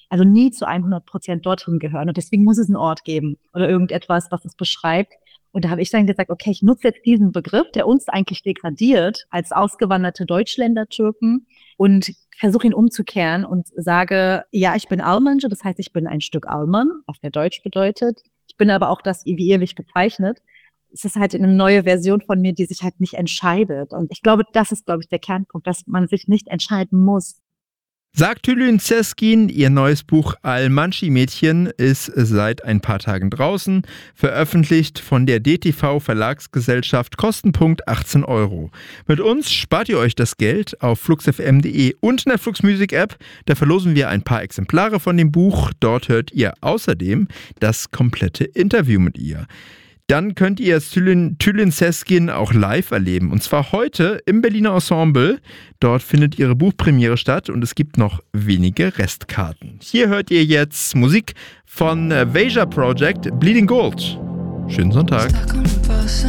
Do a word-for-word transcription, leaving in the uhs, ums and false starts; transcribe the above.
also nie zu hundert Prozent dorthin gehören. Und deswegen muss es einen Ort geben oder irgendetwas, was es beschreibt. Und da habe ich dann gesagt, okay, ich nutze jetzt diesen Begriff, der uns eigentlich degradiert als ausgewanderte Deutschländer, Türken, und versuche ihn umzukehren und sage, ja, ich bin Almancı, das heißt, ich bin ein Stück Alman, auf der Deutsch bedeutet. Ich bin aber auch das, wie ihr mich bezeichnet. Es ist halt eine neue Version von mir, die sich halt nicht entscheidet. Und ich glaube, das ist, glaube ich, der Kernpunkt, dass man sich nicht entscheiden muss. Sagt Tülin Sezgin, ihr neues Buch Almancı-Mädchen ist seit ein paar Tagen draußen, veröffentlicht von der D T V Verlagsgesellschaft, Kostenpunkt achtzehn Euro. Mit uns spart ihr euch das Geld auf fluxfm punkt de und in der Flux Music App. Da verlosen wir ein paar Exemplare von dem Buch. Dort hört ihr außerdem das komplette Interview mit ihr. Dann könnt ihr Tülin, Tülin Sezgin auch live erleben. Und zwar heute im Berliner Ensemble. Dort findet ihre Buchpremiere statt und es gibt noch wenige Restkarten. Hier hört ihr jetzt Musik von Veja Project, Bleeding Gold. Schönen Sonntag.